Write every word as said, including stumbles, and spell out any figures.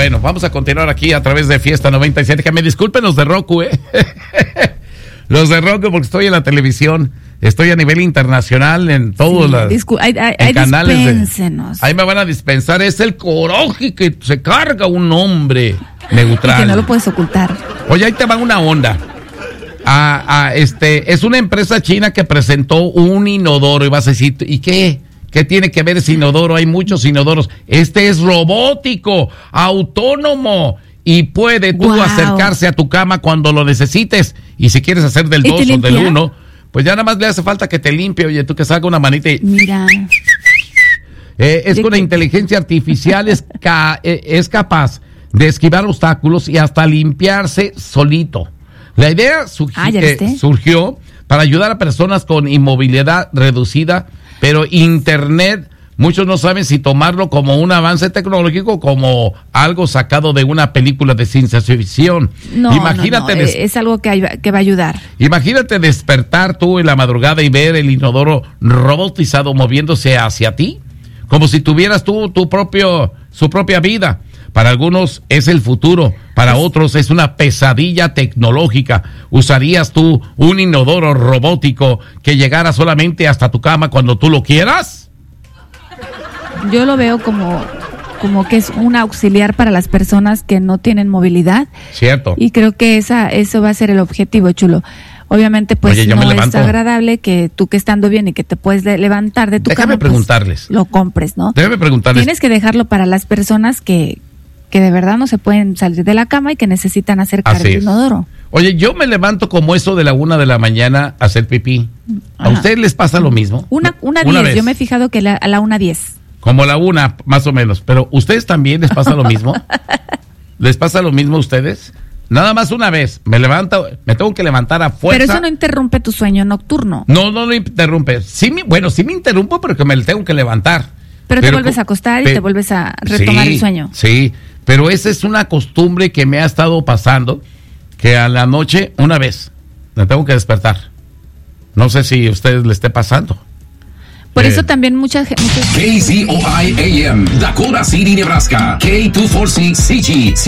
Bueno, vamos a continuar aquí a través de Fiesta noventa y siete. Que me disculpen los de Roku, ¿eh? Los de Roku, porque estoy en la televisión. Estoy a nivel internacional en todos los discu- hay, hay, hay canales. Dispénsenos. De, ahí me van a dispensar. Es el coraje que se carga un hombre neutral. Y que no lo puedes ocultar. Oye, ahí te va una onda. Ah, ah, este, es una empresa china que presentó un inodoro y vas a decir, ¿y qué? ¿Qué tiene que ver ese inodoro? Hay muchos inodoros. Este es robótico, autónomo y puede tú Wow. acercarse a tu cama cuando lo necesites. Y si quieres hacer del dos o del uno, pues ya nada más le hace falta que te limpie. Oye, tú que salga una manita y... Mira. Eh, es ¿De con qué? la inteligencia artificial, es, ca- eh, es capaz de esquivar obstáculos y hasta limpiarse solito. La idea sugi- Ah, ¿ya eh, viste? surgió para ayudar a personas con inmovilidad reducida, pero Internet, muchos no saben si tomarlo como un avance tecnológico o como algo sacado de una película de ciencia ficción. No, Imagínate no, no, des- es algo que, ay- que va a ayudar. Imagínate despertar tú en la madrugada y ver el inodoro robotizado moviéndose hacia ti, como si tuvieras tú tu propio, su propia vida. Para algunos es el futuro, para otros es una pesadilla tecnológica. ¿Usarías tú un inodoro robótico que llegara solamente hasta tu cama cuando tú lo quieras? Yo lo veo como, como que es un auxiliar para las personas que no tienen movilidad. Cierto. Y creo que esa, eso va a ser el objetivo, chulo. Obviamente, pues Oye, yo no me es levanto. agradable que tú que estando bien y que te puedes de- levantar de tu Déjame cama, pues, preguntarles. lo compres, ¿no? Déjame preguntarles. Tienes que dejarlo para las personas que, que de verdad no se pueden salir de la cama y que necesitan acercar Así el es. inodoro. Oye, yo me levanto como eso de la una de la mañana a hacer pipí. ¿A Ajá. ustedes les pasa lo mismo? Una, una Una diez, vez. yo me he fijado que la- a la una diez. Como la una, más o menos. Pero ¿ustedes también les pasa lo mismo? ¿Les pasa lo mismo a ustedes? Nada más una vez. Me levanto, me tengo que levantar a fuerza. Pero eso no interrumpe tu sueño nocturno. No, no lo interrumpe. Sí, me- bueno, sí me interrumpo, pero que me tengo que levantar. Pero, te vuelves co- a acostar y pe- te vuelves a retomar Sí, el sueño. Sí, pero esa es una costumbre que me ha estado pasando, que a la noche, una vez, me tengo que despertar. No sé si a ustedes le esté pasando. Por Eh. eso también mucha gente... K Z O I A M, Dakota City, Nebraska. K dos cuatro seis C G.